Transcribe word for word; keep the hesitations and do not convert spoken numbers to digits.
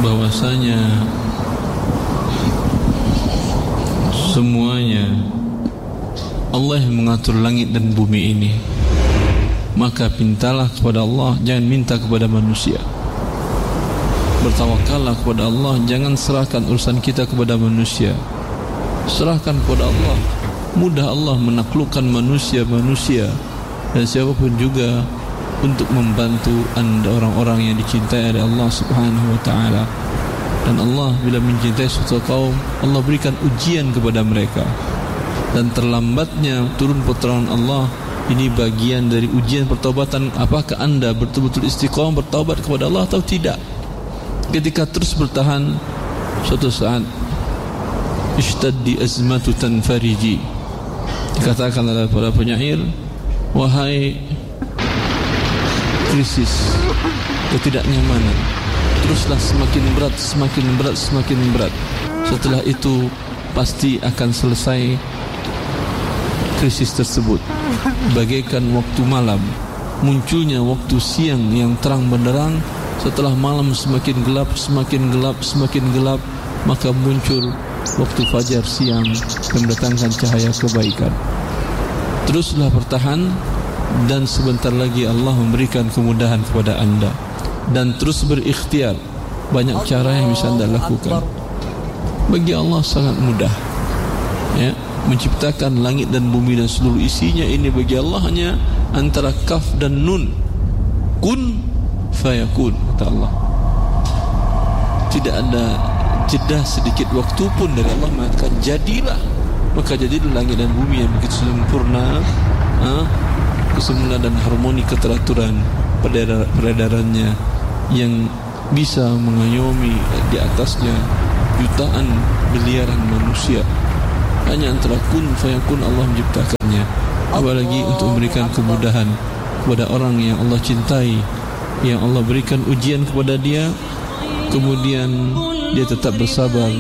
bahwasanya semuanya Allah yang mengatur langit dan bumi ini, maka mintalah kepada Allah, jangan minta kepada manusia. Bertawakallah kepada Allah, jangan serahkan urusan kita kepada manusia. Serahkan kepada Allah. Mudah Allah menaklukkan manusia-manusia dan siapapun juga untuk membantu anda, orang-orang yang dicintai oleh Allah Subhanahu wa ta'ala. Dan Allah bila mencintai suatu kaum, Allah berikan ujian kepada mereka. Dan terlambatnya turun pertolongan Allah, ini bagian dari ujian pertobatan. Apakah anda betul-betul istiqomah bertaubat kepada Allah atau tidak? Ketika terus bertahan, suatu saat ishtaddi azmatu tanfariji, dikatakan oleh para penyair, wahai krisis, ketidaknyamanan, teruslah semakin berat, semakin berat, semakin berat. Setelah itu pasti akan selesai krisis tersebut. Bagaikan waktu malam, munculnya waktu siang yang terang benderang. Setelah malam semakin gelap, semakin gelap, semakin gelap, maka muncul waktu fajar siang yang mendatangkan cahaya kebaikan. Teruslah bertahan, dan sebentar lagi Allah memberikan kemudahan kepada anda. Dan terus berikhtiar. Banyak cara yang bisa anda lakukan. Bagi Allah sangat mudah, ya, menciptakan langit dan bumi dan seluruh isinya. Ini bagi Allah hanya antara kaf dan nun. Kun fayakun, kata Allah. Tidak ada jeda sedikit waktu pun dari Allah mengatakan jadilah, maka jadilah langit dan bumi yang begitu sempurna, ha? kesembuhan dan harmoni keteraturan peredarannya yang bisa mengayomi di atasnya jutaan miliaran manusia. Hanya antara kun fayakun Allah menciptakannya. Apalagi untuk memberikan kemudahan kepada orang yang Allah cintai, yang Allah berikan ujian kepada dia, kemudian dia tetap bersabar